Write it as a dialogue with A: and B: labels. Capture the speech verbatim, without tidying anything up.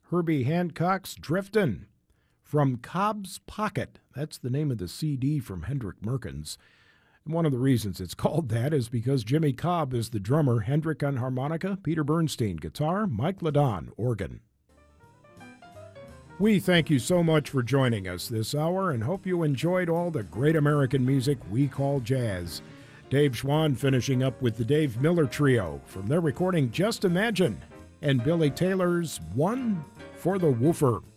A: Herbie Hancock's Driftin'. From Cobb's Pocket, that's the name of the C D from Hendrick Merkins. And one of the reasons it's called that is because Jimmy Cobb is the drummer, Hendrick on harmonica, Peter Bernstein guitar, Mike Ladon organ. We thank you so much for joining us this hour and hope you enjoyed all the great American music we call jazz. Dave Schwann finishing up with the Dave Miller Trio from their recording Just Imagine and Billy Taylor's One for the Woofer.